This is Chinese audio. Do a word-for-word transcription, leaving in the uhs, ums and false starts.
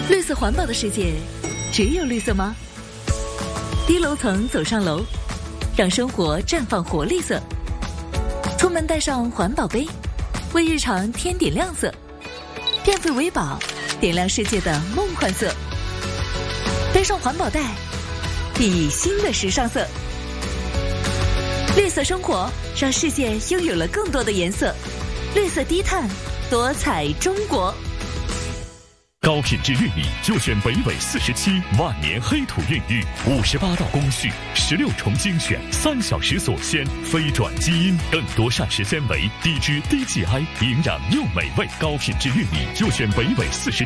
绿色环保的世界，只有绿色吗？低楼层走上楼，让生活绽放活力色。出门带上环保杯，为日常添点亮色。电费为宝，点亮世界的梦幻色。背上环保袋，熠熠新的时尚色。绿色生活，让世界拥有了更多的颜色。绿色低碳，多彩中国。 高品质玉米就选北纬四十七万年黑土孕育，五十八道工序，十六重精选，三小时锁鲜，非转基因，更多膳食纤维，低脂低 G I， 营养又美味。高品质玉米就选北纬四十